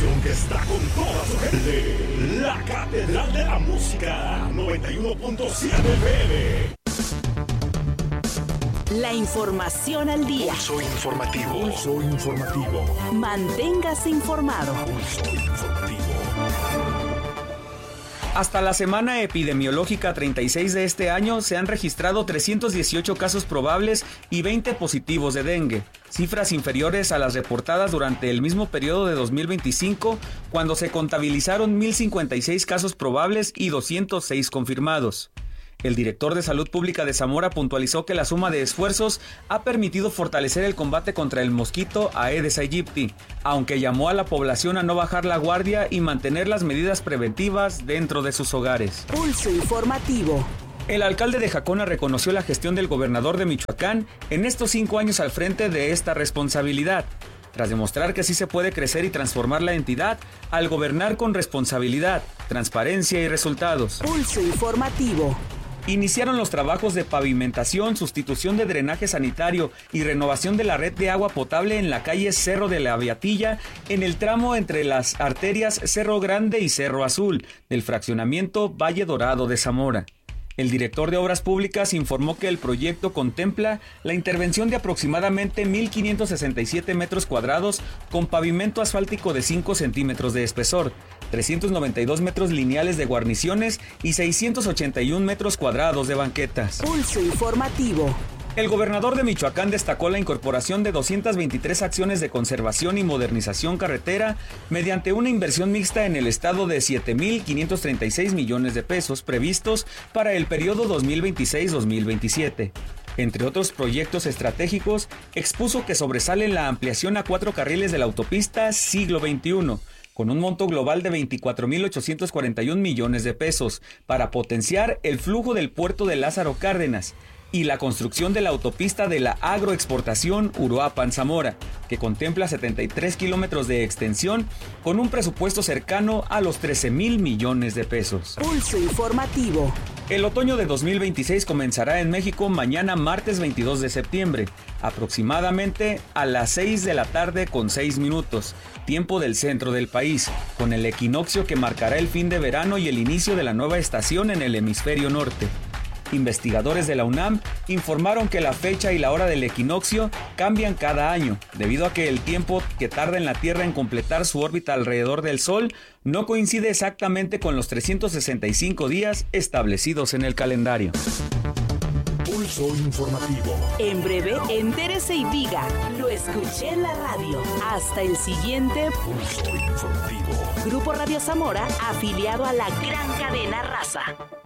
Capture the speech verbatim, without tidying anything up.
estación que está con toda su gente. La Catedral de la Música, noventa y uno punto siete F M. La información al día. Pulso informativo. Pulso informativo. Manténgase informado. Pulso informativo. Hasta la semana epidemiológica treinta y seis de este año se han registrado trescientos dieciocho casos probables y veinte positivos de dengue, cifras inferiores a las reportadas durante el mismo periodo de dos mil veinticinco, cuando se contabilizaron mil cincuenta y seis casos probables y doscientos seis confirmados. El director de Salud Pública de Zamora puntualizó que la suma de esfuerzos ha permitido fortalecer el combate contra el mosquito Aedes aegypti, aunque llamó a la población a no bajar la guardia y mantener las medidas preventivas dentro de sus hogares. Pulso informativo. El alcalde de Jacona reconoció la gestión del gobernador de Michoacán en estos cinco años al frente de esta responsabilidad. Tras demostrar que sí se puede crecer y transformar la entidad al gobernar con responsabilidad, transparencia y resultados. Pulso informativo. Iniciaron los trabajos de pavimentación, sustitución de drenaje sanitario y renovación de la red de agua potable en la calle Cerro de la Beatilla, en el tramo entre las arterias Cerro Grande y Cerro Azul, del fraccionamiento Valle Dorado de Zamora. El director de Obras Públicas informó que el proyecto contempla la intervención de aproximadamente mil quinientos sesenta y siete metros cuadrados con pavimento asfáltico de cinco centímetros de espesor, trescientos noventa y dos metros lineales de guarniciones y seiscientos ochenta y un metros cuadrados de banquetas. Pulso informativo. El gobernador de Michoacán destacó la incorporación de doscientas veintitrés acciones de conservación y modernización carretera mediante una inversión mixta en el estado de siete mil quinientos treinta y seis millones de pesos previstos para el periodo dos mil veintiséis a dos mil veintisiete. Entre otros proyectos estratégicos, expuso que sobresale la ampliación a cuatro carriles de la autopista Siglo veintiuno, con un monto global de veinticuatro mil ochocientos cuarenta y un millones de pesos, para potenciar el flujo del puerto de Lázaro Cárdenas, y la construcción de la autopista de la agroexportación Uruapan-Zamora, que contempla setenta y tres kilómetros de extensión con un presupuesto cercano a los trece mil millones de pesos. Pulso informativo. El otoño de dos mil veintiséis comenzará en México mañana martes veintidós de septiembre, aproximadamente a las seis de la tarde con seis minutos, tiempo del centro del país, con el equinoccio que marcará el fin de verano y el inicio de la nueva estación en el hemisferio norte. Investigadores de la UNAM informaron que la fecha y la hora del equinoccio cambian cada año, debido a que el tiempo que tarda en la Tierra en completar su órbita alrededor del Sol no coincide exactamente con los trescientos sesenta y cinco días establecidos en el calendario. Pulso informativo. En breve, entérese y diga, lo escuché en la radio. Hasta el siguiente Pulso informativo. Grupo Radio Zamora, afiliado a la gran cadena Raza.